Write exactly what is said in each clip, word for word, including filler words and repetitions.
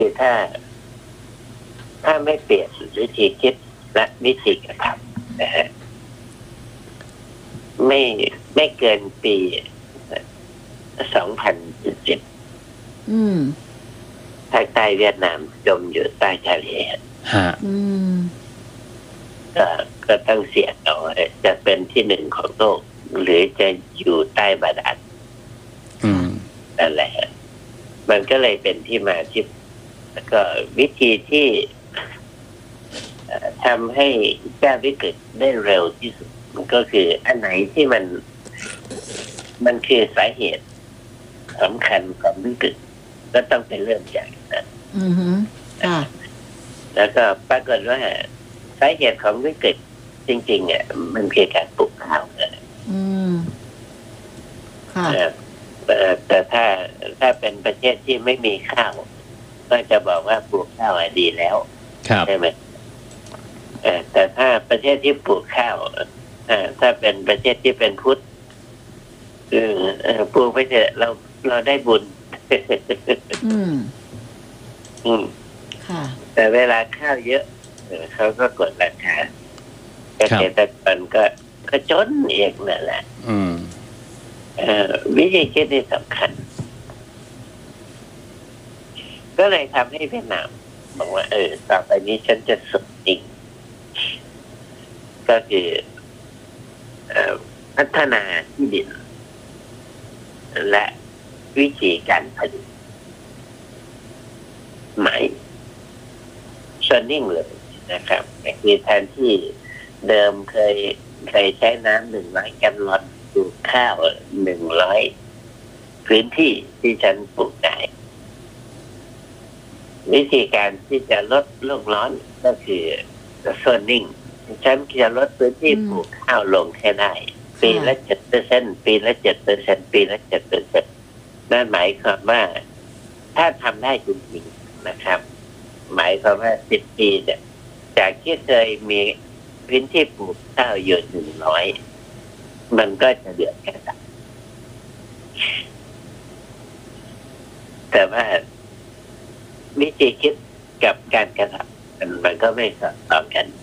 คือถ้าถ้าไม่เปลี่ยนวิธีคิดและวิธีกระทำนะฮะไม่ไม่เกินปีสองพันสิบอืมภาคใต้เวียดนามจมอยู่ใต้ทะเลฮะอืมก็ก็ต้องเสี่ยงเอาจะเป็นที่หนึ่งของโลกหรือจะอยู่ใต้บาดาลอืมนั่นแหละมันก็เลยเป็นที่มาที่แล้วก็วิธีที่ทำให้แก้วิกฤตได้เร็วที่สุดมันก็คืออันไหนที่มันมันคือสาเหตุสำคัญของวิกฤตก็ต้องเป็นเรื่องใหญ่นะอือฮึค่ะแล้วก็ปรากฏว่าสาเหตุของวิกฤตจริงๆเนี่ยมันคือการปลูกข้าวนะอืมค่ะแต่ถ้าถ้าเป็นประเทศที่ไม่มีข้าวก็จะบอกว่าปลูกข้าวดีแล้วใช่ไหมแต่ถ้าประเทศที่ปลูกข้าวถ้าเป็นประเทศที่เป็นพุทธปลูกไปเถอะเราเราได้บุญอืมอืมค่ะแต่เวลาข้าวเยอะเขาก็กดราคาเกษตรกรก็ก็จนเองนั่นแหละอืมวิธีคิดนี่สำคัญก็เลยทำให้เวียดนามบอกว่าเออต่อไปนี้ฉันจะสุดจริงก็คือพัฒนาที่ดินและวิธีการผลิตใหม่ชนนิ่งเลยนะครับคือแทนที่เดิมเคยเคยใช้น้ำหนึ่งร้อยแกลลอนปลูกข้าวหนึ่งร้อยพื้นที่ที่ฉันปลูกได้วิธีการที่จะลดโลกร้อนก็คือโซนนิ่งฉันจะลดพื้นที่ปลูกข้าวลงแค่ได้ปีละเจ็ดเปอร์เซ็นต์ปีละเจ็ดเปอร์เซ็นต์ปีละเจ็ดเปอร์เซ็นต์นั่นหมายความว่าถ้าทำได้จริงๆนะครับหมายความว่าสิบปีเนี่ยจากที่เคยมีพื้นที่ปลูกข้าวอยู่หนึ่งร้อยมันก็จะเหลือแค่นั้นแต่ว่าวิธีคิดกับการกระทำมันมันก็ไม่สอดคล้องกัน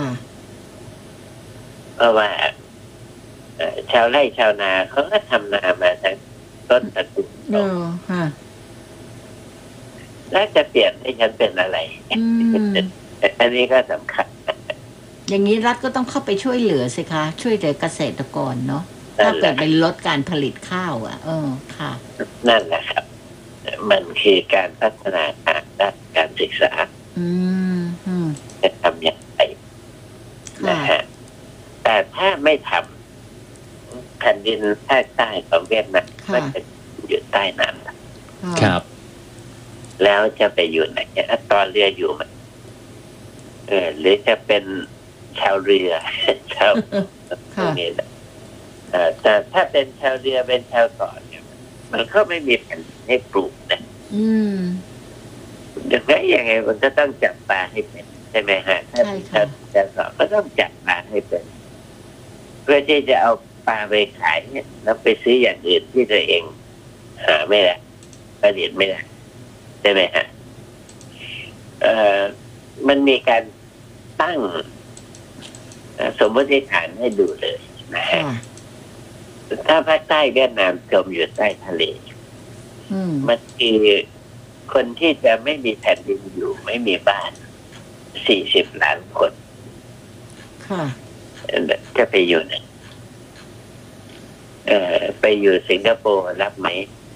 เพราะว่าชาวไร่ชาวนาเขาก็ทำนามาทั้งต้นตระกูลโตแล้วจะเปลี่ยนให้ฉันเป็นอะไรอันนี้ก็สำคัญอย่างนี้รัฐก็ต้องเข้าไปช่วยเหลือสิคะช่วยเหลือเกษตรกรเนาะถ้าเกิดเป็นลดการผลิตข้าวอ่ะเออค่ะนั่นแหละครับมันคือการพัฒนาการด้านการศึกษาอืมอืมจะทำอย่างไรนะฮะแต่ถ้าไม่ทำแผ่นดินภาคใต้ของเวียดนามมันจะอยู่ใต้น้ำครับแล้วจะไปอยู่ไหนตอนเรืออยู่มันเออหรือจะเป็นชาวเรือชาวตรงนี้นะแต่ถ้าเป็นชาวเรือเป็นชาวเกาะเนี่ยมันก็ไม่มีแผ่นให้ปลูกนะอืมอย่างไรยังไงมันก็ต้องจับปลาให้เป็นใช่ไหมฮะถ้าเป็นชาวเกาะก็ต้องจับปลาให้เป็นเพื่อที่จะเอาปลาไปขายเนี่ยแล้วไปซื้ออย่างอื่นที่ตัวเองหาไม่ได้ผลิตไม่ได้ใช่ไหมฮะเอ่อมันมีการตั้งสมมติฐานให้ดูเลยนะฮะถ้าภาคใต้เวียดนามจมอยู่ใต้ทะเลมันคือคนที่จะไม่มีแผ่นดินอยู่ไม่มีบ้านสี่สิบล้านคนจะไปอยู่ไหนเอ่อไปอยู่สิงคโปร์รับไหม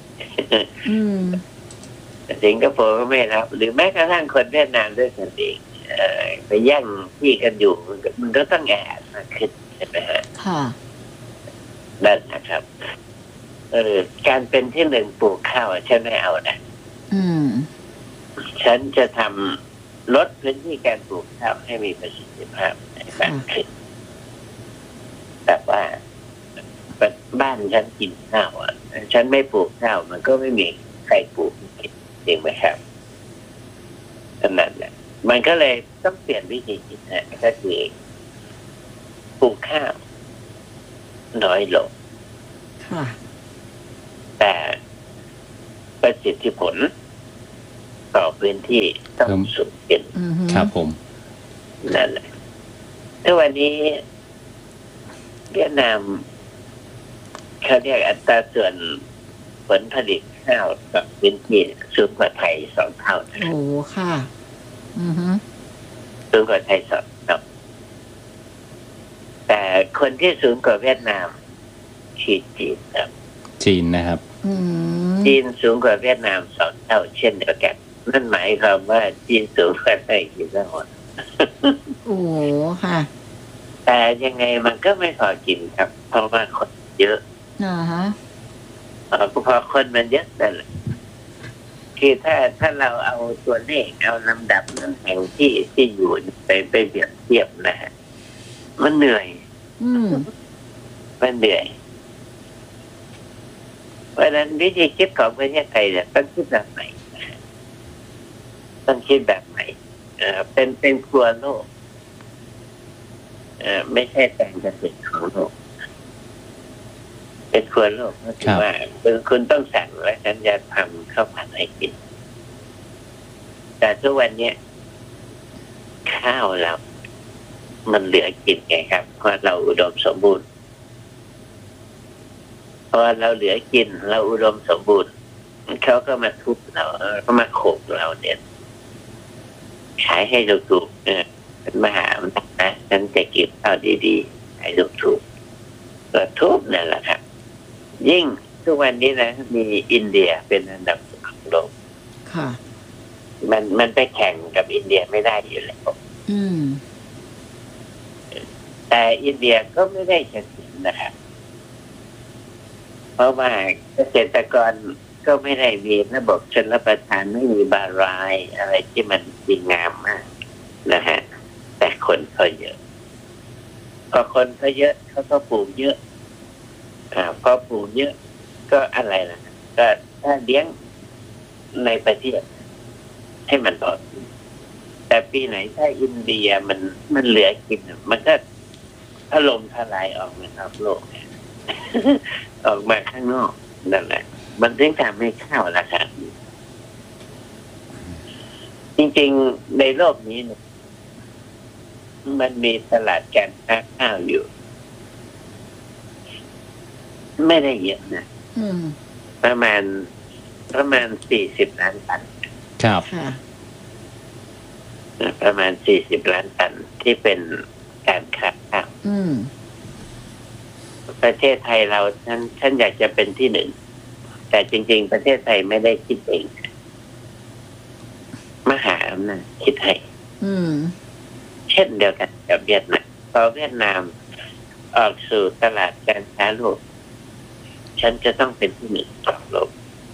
สิงคโปร์ก็ไม่รับหรือแม้กระทั่งคนเวียดนามด้วยกันเองไปแย่งที่กันอยู่มันก็ต้องแอบมากขึ้นใช่ไหมฮะค่ะนั่นนะครับเออการเป็นที่หนึ่งปลูกข้าวฉันไม่เอานะอืมฉันจะทำลดพื้นที่การปลูกข้าวให้มีประสิทธิภาพมากขึ้นแต่ว่าบ้านฉันกินข้าวอ่ะฉันไม่ปลูกข้าวมันก็ไม่มีใครปลูกกินจริงไหมครับนั่นแหละมันก็เลยต้องเปลี่ยนวิธีคิดนะก็คือปลูกข้าวน้อยลงแต่ประสิทธิผลต่อพื้นที่ต้องสูงขึ้นอือฮึครับผมนั่นแหละทุกวันนี้เวียดนามเขาเรียกอัตราส่วนผลผลิตข้าวต่อพื้นที่สูงกว่าไทยสองเท่านะโอ้ค่ะ อือฮึสูงกว่าไทยสองเท่าแต่คนที่สูงกว่าเวียดนามคือจีนครับจีนนะครับอืมจีนสูงกว่าเวียดนามสองเท่าเช่นเดียวกันนั่นหมายความว่าจีนสูงกว่าไทยกี่เท่าโอ้ค่ะแต่ยังไงมันก็ไม่พอกินครับ เพราะว่าคนเยอะอ่าฮะเอ่อพอคนมันเยอะนั่นแหละคือถ้าถ้าเราเอาตัวเลขเอาลำดับแห่งที่ที่อยู่ไปไปเปรียบเทียบนะฮะมันเหนื่อยอืมมันเหนื่อยเพราะฉะนั้นวิธีคิดของประเทศไทยเนี่ยต้องคิดแบบไหนนะฮะต้องคิดแบบไหนเอ่อเป็นเป็นครัวโลกเอ่อไม่ใช่แปลงเกษตรของโลกเป็นครัวโลกก็คือว่าคือคุณต้องสั่งและฉันจะทำข้าวผัดให้กินแต่ทุกวันเนี้ยข้าวเรา มันเหลือกินไงครับเพราะเราอุดมสมบูรณ์พอเราเหลือกินเราอุดมสมบูรณ์เขาก็มาทุบเราก็มาโขกเราเนี่ยขายให้ถูกๆเออเป็นมหาอำนาจนะฉันจะกินข้าวดีๆให้ถูกๆก็ทุบนั่นแหละครับยิ่งทุกวันนี้นะมีอินเดียเป็นอันดับของโลกค่ะมันมันไปแข่งกับอินเดียไม่ได้อยู่แล้วอืมแต่อินเดียก็ไม่ได้เฉลี่ยนะครับเพราะว่าเกษตรกรก็ไม่ได้มีระบบชลประทานไม่มีบารายอะไรที่มันดีงามมากนะฮะแต่คนเขาเยอะพอคนเขาเยอะเขาก็ปลูกเยอะอ่าพอปลูกเยอะก็อะไรล่ะก็ถ้าเลี้ยงในประเทศให้มันพอแต่ปีไหนถ้าอินเดียมันมันเหลือกินมันก็ถล่มทลายออกมานอกโลก ออกมาข้างนอกนั่นแหละมันถึงทำให้ข้าวราคาดีจริงๆในโลกนี้เนี่ยมันมีตลาดการค้าข้าวอยู่ ไม่ได้เยอะนะอืมประมาณประมาณสี่สิบล้านตันครับค่ะประมาณสี่สิบล้านตันที่เป็นการค้าข้าวอืมประเทศไทยเราท่านท่านอยากจะเป็นที่หนึ่งแต่จริงๆประเทศไทยไม่ได้คิดเองมหาอำนาจคิดให้อืมเช่นเดียวกันกับเวียดนามพอเวียดนามออกสู่ตลาดการค้าโลกฉันจะต้องเป็นที่หนึ่งของโลก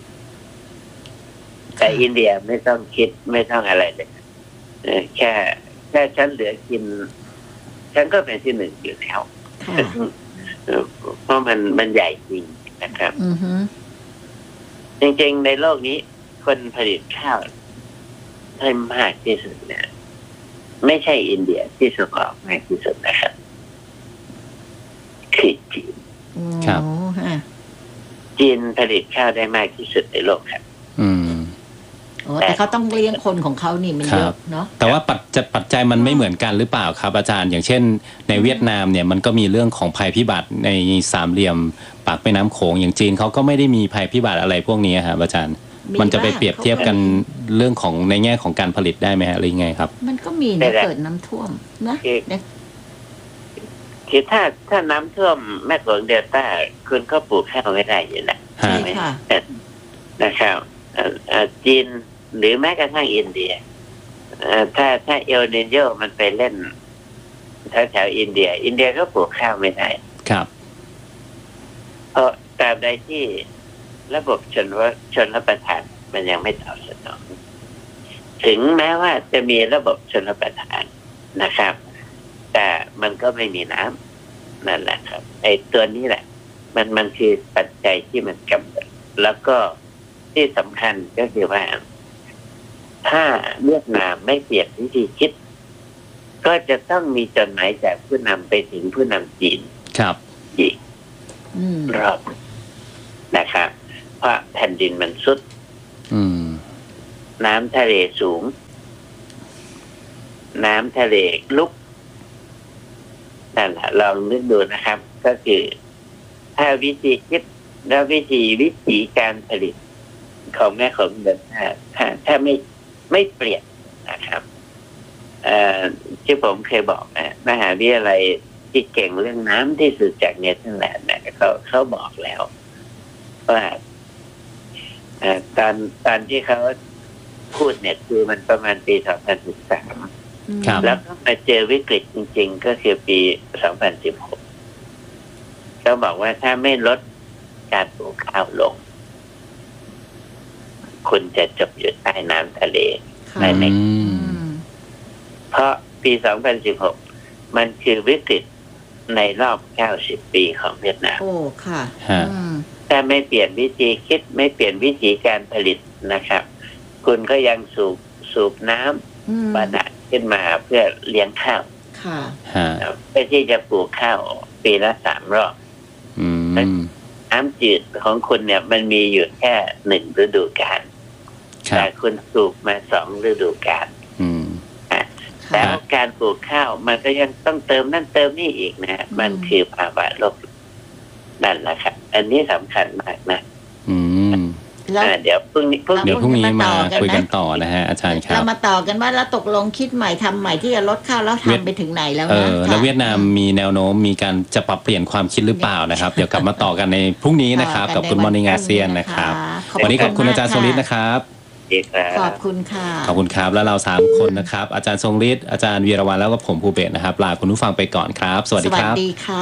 แต่อินเดียไม่ต้องคิดไม่ต้องอะไรเลยเออแค่แค่ฉันเหลือกิน ฉันก็เป็นที่หนึ่งอยู่แล้วค่ะเพราะมันมันใหญ่จริงนะครับอือฮึจริงๆในโลกนี้คนผลิตข้าวให้มากที่สุดเนี่ยไม่ใช่อินเดียที่ส่งออกมากที่สุดนะครับคือจีนโอ้ครับค่ะจีนผลิตข้าวได้มากที่สุดในโลกครับอืมโอ้แต่เขาต้องเลี้ยงคนของเขานี่มันเยครัอะบเนาะแต่ว่าปัจจัยปัจจัยมันไม่เหมือนกันหรือเปล่าครับ อาจารย์อย่างเช่น ในเวียดนามเนี่ยมันก็มีเรื่องของภัยพิบัติในสามเหลี่ยมปากแม่น้ำโขงอย่างจีนเขาก็ไม่ได้มีภัยพิบัติอะไรพวกนี้ครับอาจารย์ มันจะไปเปรียบเทียบกันเรื่องของในแง่ของการผลิตได้ไหมฮะหรือยังไงครับมันก็มีได้นะแหละเกิดน้ำท่วมนะคือเนี่ยคือถ้าถ้าน้ำท่วมแม่กลองเดลต้าคุณก็ปลูกข้าวไม่ได้อยู่แล้วใช่ค่ะนะครับเอ่อเอ่อจีนหรือแม้กระทั่งอินเดียเอ่อถ้าถ้าเอลนิโยมันไปเล่นแถวแถวอินเดีย อินเดียก็ปลูกข้าวไม่ได้ครับเพราะตราบใดที่ระบบชนว่าชนรับประทานมันยังไม่ตอบสนองถึงแม้ว่าจะมีระบบชนรับประทานนะครับ แต่มันก็ไม่มีน้ำนั่นแหละครับไอ้ตัวนี้แหละ มันมันคือปัจจัยที่มันกำหนดแล้วก็ที่สำคัญก็คือว่า ถ้าเวียดนามไม่เปลี่ยนวิธีคิด ก็จะต้องมีจดหมายจากผู้นำไปถึงผู้นำจีนครับอีกอืมรอบนะครับ เพราะแผ่นดินมันสุดอืมน้ำทะเลสูง น้ำทะเลลุกนั่นแหละลองนึกดูนะครับ ก็คือถ้าวิธีคิดและวิธีวิธีการผลิตของแม่ของเดินถ้าถ้าถ้าไม่ไม่เปลี่ยนนะครับเอ่อที่ผมเคยบอกนะมหาวิทยาลัยที่เก่งเรื่องน้ำที่สุดจากเนเธอร์แลนด์เนี่ยเขาเขาบอกแล้วว่าเอ่อตอนตอนที่เขาพูดเนี่ยคือมันประมาณปีสองพันสิบสามครับแล้วก็มาเจอวิกฤตจริงๆก็คือปีสองพันสิบหกเขาบอกว่าถ้าไม่ลดการปลูกข้าวลงคุณจะจมอยู่ใต้น้ำทะเลค่ะในในอือืมมเพราะปีสองพันสิบหกมันคือวิกฤตในรอบเก้าสิบปีของเวียดนามโอ้ค่ะฮะอืมถ้าไม่เปลี่ยนวิธีคิดไม่เปลี่ยนวิธีการผลิตนะครับ คุณก็ยังสูบสูบน้อืมำบาดาลขึ้นมาเพื่อเลี้ยงข้าวค่ะฮะเพื่อที่จะปลูกข้าวปีละสามรอบอืมน้ำจืดของคุณเนี่ยมันมีอยู่แค่หนึ่งฤดูกาลครัแต่บคุณปลูกมาสองฤดูกาลอืมแล้วการปลูกข้าวมันก็ยังต้องเติมนั่นเติมนี่อีกนะมันคือภาวะโลกนั่นแหละครับอันนี้สำคัญมากนะอืมแล้วอ่าเดี๋ยวพรุ่งนี้พรุ่งเดี๋นี้ยวพรุ่งนี้มาเรามาต่อกันไหมคุยกันต่อนะฮะอาจารย์ครัเราบมาต่อกันว่าแล้วตกลงคิดใหม่ทำใหม่ที่จะลดข้าวแล้วเวียดทำไปถึงไหนแล้วเอนะอแล้วเวียดนามมีแนวโน้มมีการจะปรับเปลี่ยนความคิดหรือเปล่านะครับ เดี๋ยวกลับมาต่อกันในพรุ่งนี้นะครับ กับคุณมอร์นิ่งอาเซียนนะครับ วันนี้ขอบคุณอาจารย์ทรงฤทธิ์นะครับดีครัขอบบคุณค่ะขอบคุณครับแล้วเราสามคนนะครับ อาจารย์ทรงฤทธิ์อาจารย์วีรวัลแล้วก็ผมภูเบศรนะครับลาคุณผู้ฟังไปก่อนครับ สวัสสดีวัคสรับดีค่ะ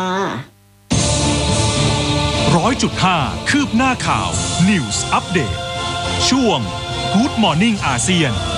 ร้อยจุดห้าคืบหน้าข่าว News Update ช่วง Good Morning อาเซียน